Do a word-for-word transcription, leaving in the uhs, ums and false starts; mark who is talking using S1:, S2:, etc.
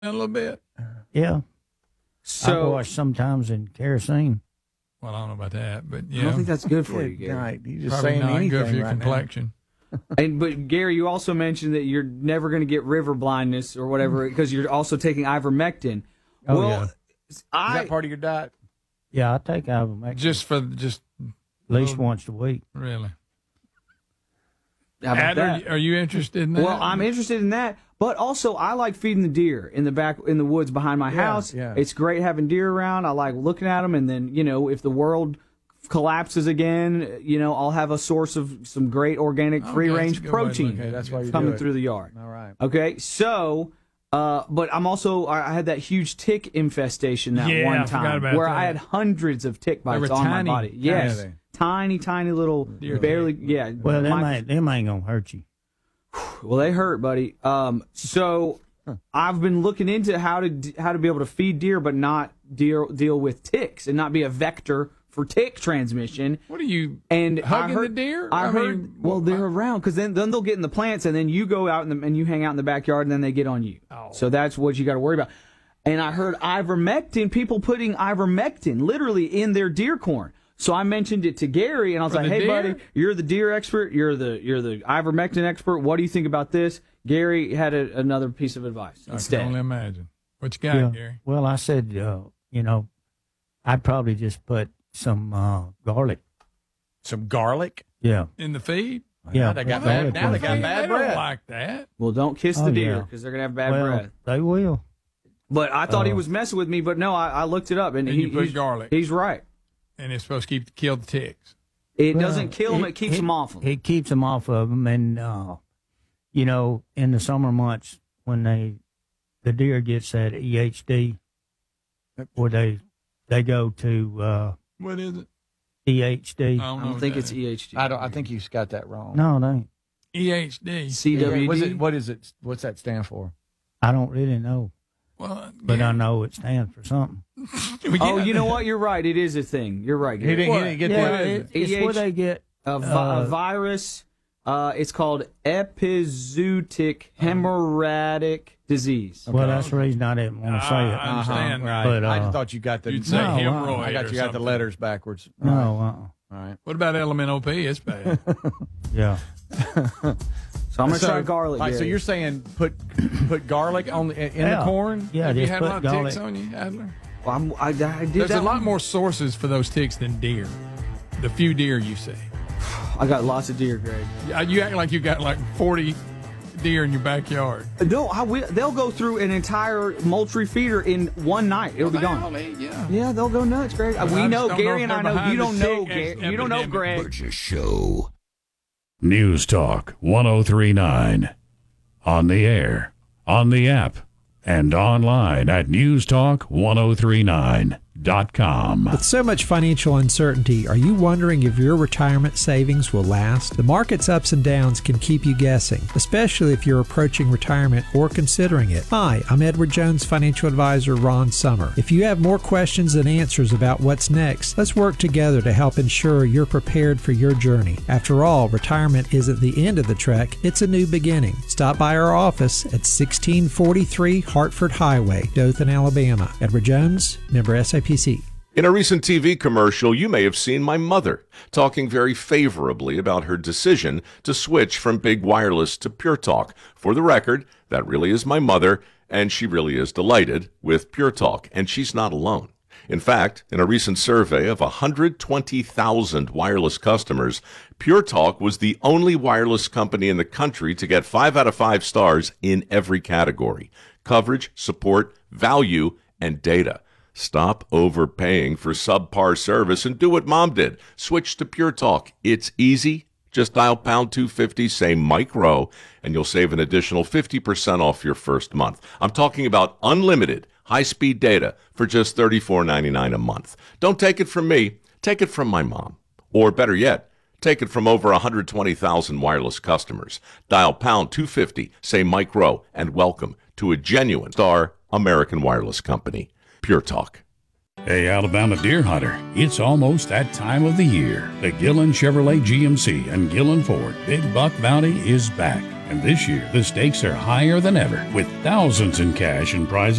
S1: a little bit.
S2: Yeah.
S3: So
S2: I wash sometimes in kerosene.
S1: Well, I don't know about that, but
S3: I
S1: yeah,
S3: don't think that's good for you,
S4: Good
S3: Gary.
S4: night. You just
S1: probably
S4: saying
S1: not
S4: anything
S1: good for your
S4: right now.
S1: complexion.
S3: And but Gary, you also mentioned that you're never going to get river blindness or whatever because you're also taking ivermectin.
S2: Oh,
S3: well,
S2: yeah.
S4: Is
S3: I
S4: that part of your diet?
S2: Yeah, I take ivermectin
S1: Just for just
S2: at least once a week.
S1: really.
S3: how about
S1: Adler,
S3: that?
S1: are you interested in that?
S3: Well, I'm interested in that, but also I like feeding the deer in the back in the woods behind my
S4: Yeah,
S3: house.
S4: yeah.
S3: It's great having deer around. I like looking at them, and then you know if the world collapses again, you know I'll have a source of some great organic
S1: Okay,
S3: free
S1: that's a
S3: range
S1: good way to look
S3: protein
S1: at it.
S4: Okay, that's why you
S3: coming
S4: do it.
S3: through the yard.
S4: All right.
S3: Okay, so. Uh, but I'm also I I had that huge tick infestation that
S1: Yeah,
S3: one
S1: I forgot
S3: time
S1: about
S3: where
S1: that.
S3: I had hundreds of tick bites
S1: were
S3: on
S1: tiny,
S3: my body. Yes,
S4: tiny.
S3: tiny, tiny little,
S1: Deer
S3: barely.
S1: tick.
S3: Yeah.
S2: Well, them
S3: my-
S2: ain't, them ain't going to hurt you.
S3: well, they hurt, buddy. Um, so I've been looking into how to d- how to be able to feed deer, but not deal deal with ticks and not be a vector for tick transmission.
S1: What are you
S3: And
S1: hugging
S3: I heard,
S1: the deer?
S3: I,
S1: I
S3: heard.
S1: mean,
S3: well,
S1: well,
S3: they're around because then then they'll get in the plants, and then you go out in the, and you hang out in the backyard, and then they get on you.
S1: Oh.
S3: So that's what you got to worry about. And I heard ivermectin, people putting ivermectin literally in their deer corn. So I mentioned it to Gary, and I was
S1: For
S3: like,
S1: the
S3: "Hey,
S1: deer?
S3: buddy, you're the deer expert. You're the you're the ivermectin expert. What do you think about this?" Gary had a, another piece of advice
S1: I
S3: instead.
S1: can only imagine. What you got,
S2: Yeah.
S1: Gary?
S2: Well, I said, uh, you know, I'd probably just put some uh, garlic.
S4: Some garlic.
S2: Yeah.
S1: In the feed?
S2: Yeah.
S4: Now they got
S2: put garlic
S4: bad. Now they
S2: in
S4: got
S2: it.
S4: bad
S1: they don't
S4: breath.
S1: like that.
S3: Well, don't kiss the
S2: Oh,
S3: deer
S2: yeah.
S3: because they're gonna have bad
S2: well,
S3: breath.
S2: they will.
S3: But I thought he
S2: uh,
S3: was messing with me. But no, I, I looked it up, and,
S1: And
S3: he,
S1: you put
S3: he's,
S1: garlic.
S3: he's right.
S1: And it's supposed to keep kill the ticks.
S3: It
S2: Well,
S3: doesn't kill them; it, keeps them off them.
S2: It keeps them off of them, and uh, you know, in the summer months when they the deer gets that E H D, where they they go to uh,
S1: What is it?
S2: E H D.
S1: I don't,
S3: I
S1: know
S3: don't
S1: what
S3: think
S1: that
S3: it's
S1: is.
S3: E H D.
S4: I don't. I think you got that wrong.
S2: No, they ain't.
S1: E H D.
S3: C
S4: Yeah,
S3: W D.
S4: what's it, what is it? What's that stand for?
S2: I don't really know,
S1: Well,
S2: but
S1: yeah.
S2: I know it stands for something.
S3: Oh, you know what? You're right. It is a thing. You're right.
S4: He
S3: Gary.
S4: didn't, he didn't get
S2: yeah,
S4: that.
S2: it,
S3: E
S2: it's
S3: H-
S2: where they get
S3: A, vi-
S2: uh,
S3: a virus. Uh, it's called epizootic hemorrhagic disease.
S2: Well, that's the reason I didn't want to say
S1: I
S2: it.
S1: understand.
S4: Right.
S2: But,
S4: I
S2: uh,
S4: just thought you got the.
S1: You'd say
S2: No, uh,
S1: hemorrhoid.
S4: I got
S1: or
S4: you got the
S1: something.
S4: letters backwards.
S2: No, uh,
S4: All right.
S1: What about L M N O P? It's bad.
S2: yeah.
S3: So I'm gonna
S4: So-
S3: try garlic.
S4: all right, so
S3: Gary.
S4: you're saying put put garlic on the, in
S2: Yeah.
S4: the corn?
S2: Yeah,
S1: Have you
S2: just
S1: had a lot
S2: put
S1: of
S2: garlic.
S1: ticks on you, Adler?
S3: Well, I'm, I, I did
S1: There's
S3: that
S1: a lot
S3: one.
S1: more sources for those ticks than deer. The few deer you see.
S3: I got lots of deer, Greg.
S1: Yeah, You act like you got like forty deer in your backyard.
S3: No, I will. They'll go through an entire moultrie feeder in one night. It'll be
S1: They
S3: gone.
S1: all eat, yeah.
S3: Yeah, they'll go nuts, Greg.
S1: But
S3: we
S1: I
S3: know,
S1: just don't know
S3: Gary
S1: if
S3: and I
S1: they're
S3: know. You
S1: behind
S3: don't
S1: the
S3: know,
S1: tick
S3: Gary. You don't know,
S1: epidemic.
S3: Greg.
S5: Burgess Show. News Talk one oh three point nine. On the air, on the app, and online at news talk ten thirty-nine dot com.
S6: With so much financial uncertainty, are you wondering if your retirement savings will last? The market's ups and downs can keep you guessing, especially if you're approaching retirement or considering it. Hi, I'm Edward Jones financial advisor Ron Summer. If you have more questions than answers about what's next, let's work together to help ensure you're prepared for your journey. After all, retirement isn't the end of the trek, it's a new beginning. Stop by our office at sixteen forty-three Hartford Highway, Dothan, Alabama. Edward Jones, member S I P C.
S7: In a recent T V commercial, you may have seen my mother talking very favorably about her decision to switch from Big Wireless to Pure Talk. For the record, that really is my mother, and she really is delighted with Pure Talk, and she's not alone. In fact, in a recent survey of one hundred twenty thousand wireless customers, Pure Talk was the only wireless company in the country to get five out of five stars in every category: coverage, support, value, and data. Stop overpaying for subpar service and do what Mom did. Switch to Pure Talk. It's easy. Just dial pound two fifty, say Mike Rowe, and you'll save an additional fifty percent off your first month. I'm talking about unlimited high-speed data for just thirty-four ninety-nine a month. Don't take it from me. Take it from my mom. Or better yet, take it from over one hundred twenty thousand wireless customers. Dial pound two fifty, say Mike Rowe, and welcome to a genuine star American wireless company. Pure Talk.
S5: Hey, Alabama deer hunter, it's almost that time of the year. The Gillen Chevrolet G M C and Gillen Ford Big Buck Bounty is back. And this year, the stakes are higher than ever, with thousands in cash and prizes